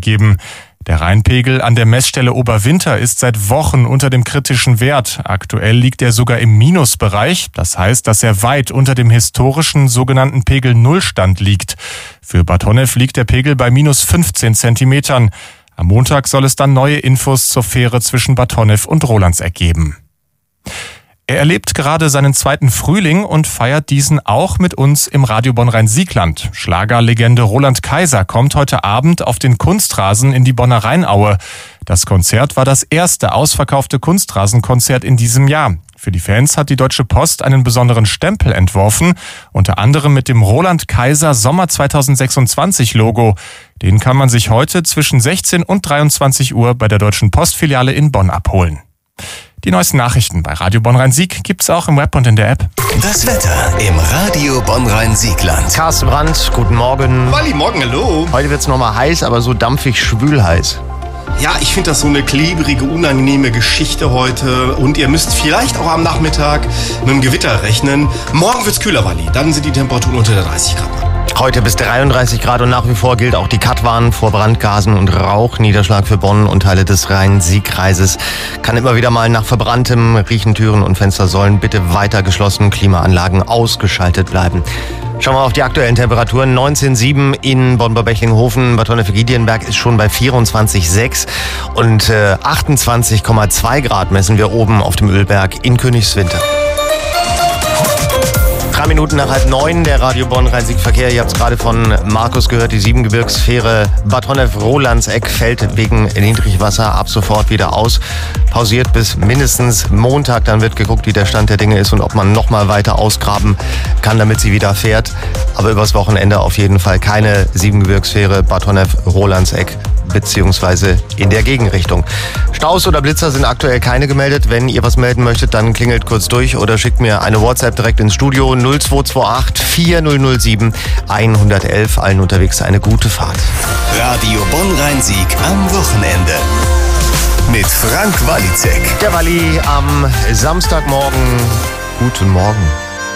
gegeben. Der Rheinpegel an der Messstelle Oberwinter ist seit Wochen unter dem kritischen Wert. Aktuell liegt er sogar im Minusbereich. Das heißt, dass er weit unter dem historischen sogenannten Pegel-Null-Stand liegt. Für Bad Honnef liegt der Pegel bei minus 15 Zentimetern. Am Montag soll es dann neue Infos zur Fähre zwischen Bad Honnef und Rolandseck geben. Er erlebt gerade seinen zweiten Frühling und feiert diesen auch mit uns im Radio Bonn-Rhein-Siegland. Schlagerlegende Roland Kaiser kommt heute Abend auf den Kunstrasen in die Bonner Rheinaue. Das Konzert war das erste ausverkaufte Kunstrasenkonzert in diesem Jahr. Für die Fans hat die Deutsche Post einen besonderen Stempel entworfen, unter anderem mit dem Roland Kaiser Sommer 2026 Logo. Den kann man sich heute zwischen 16 und 23 Uhr bei der Deutschen Postfiliale in Bonn abholen. Die neuesten Nachrichten bei Radio Bonn-Rhein-Sieg gibt's auch im Web und in der App. Das Wetter im Radio Bonn-Rhein-Siegland. Carsten Brandt, guten Morgen. Wally, morgen, hallo. Heute wird's nochmal heiß, aber so dampfig schwül heiß. Ja, ich finde das so eine klebrige, unangenehme Geschichte heute. Und ihr müsst vielleicht auch am Nachmittag mit einem Gewitter rechnen. Morgen wird's kühler, Wally. Dann sind die Temperaturen unter der 30 Grad. Heute bis 33 Grad und nach wie vor gilt auch die Kat-Warn vor Brandgasen und Rauch. Niederschlag für Bonn und Teile des Rhein-Sieg-Kreises. Kann immer wieder mal nach verbranntem riechen. Türen und Fenster sollen bitte weiter geschlossen, Klimaanlagen ausgeschaltet bleiben. Schauen wir auf die aktuellen Temperaturen. 19,7 in Bonn-Bechling-Hofen. Bad Honnef-Giedienberg ist schon bei 24,6 und 28,2 Grad messen wir oben auf dem Ölberg in Königswinter. 3 Minuten nach 8:30, der Radio Bonn-Rhein-Sieg-Verkehr. Ihr habt es gerade von Markus gehört, die Siebengebirgsfähre Bad Honnef-Rolandseck fällt wegen Niedrigwasser ab sofort wieder aus. Pausiert bis mindestens Montag, dann wird geguckt, wie der Stand der Dinge ist und ob man nochmal weiter ausgraben kann, damit sie wieder fährt. Aber übers Wochenende auf jeden Fall keine Siebengebirgsfähre Bad Honnef-Rolandseck beziehungsweise in der Gegenrichtung. Staus oder Blitzer sind aktuell keine gemeldet. Wenn ihr was melden möchtet, dann klingelt kurz durch oder schickt mir eine WhatsApp direkt ins Studio 0228 4007 111. Allen unterwegs eine gute Fahrt. Radio Bonn-Rhein-Sieg am Wochenende. Mit Frank Walizek. Der Walli am Samstagmorgen. Guten Morgen.